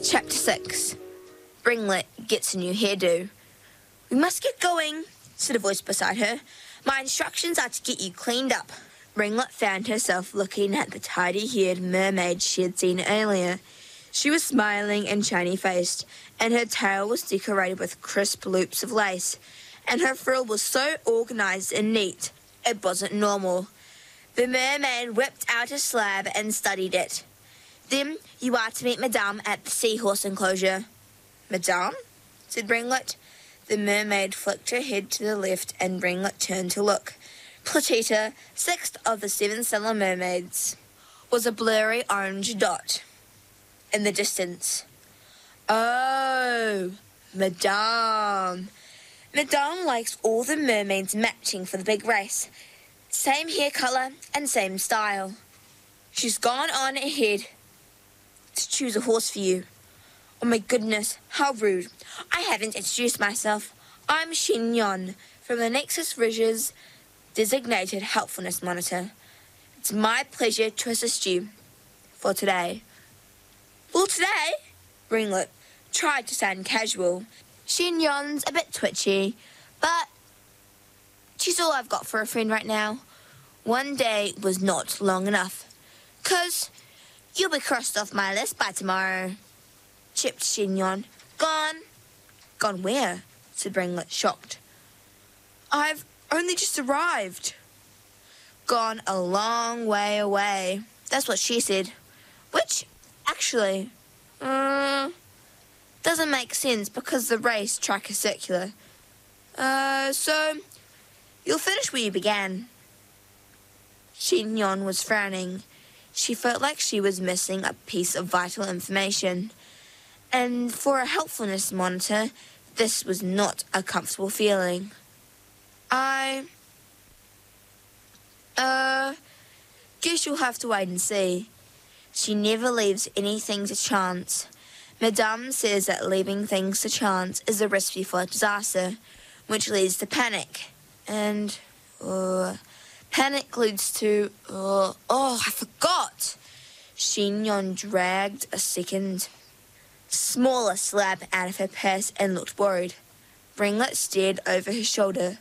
Chapter 6. Ringlet gets a new hairdo. "We must get going," said a voice beside her. "My instructions are to get you cleaned up." Ringlet found herself looking at the tidy-haired mermaid she had seen earlier. She was smiling and shiny-faced, and her tail was decorated with crisp loops of lace, and her frill was so organised and neat, it wasn't normal. The mermaid whipped out a slab and studied it. "Then you are to meet Madame at the seahorse enclosure." "Madame?" said Ringlet. The mermaid flicked her head to the left, and Ringlet turned to look. Platita, sixth of the 7 stellar mermaids, was a blurry orange dot in the distance. "Oh, Madame. Madame likes all the mermaids matching for the big race. Same hair colour and same style. She's gone on ahead to choose a horse for you." "Oh my goodness, how rude. I haven't introduced myself. I'm Shin Yon from the Nexus Ridge's designated helpfulness monitor. It's my pleasure to assist you for today." "Well, today?" Ringlet tried to sound casual. Shin Yon's a bit twitchy, but she's all I've got for a friend right now. One day was not long enough. "'Cause you'll be crossed off my list by tomorrow," chipped Shin Yon. "Gone." "Gone where?" said Ringlet, shocked. "I've only just arrived." "Gone a long way away. That's what she said. Which, actually, doesn't make sense because the race track is circular. So, you'll finish where you began." Shin Yon was frowning. She felt like she was missing a piece of vital information. And for a helpfulness monitor, this was not a comfortable feeling. Guess you'll have to wait and see. She never leaves anything to chance. Madame says that leaving things to chance is a recipe for disaster, which leads to panic. And, panic leads to, I forgot. Shin Yon dragged a second smaller slab out of her purse and looked worried. Ringlet stared over her shoulder.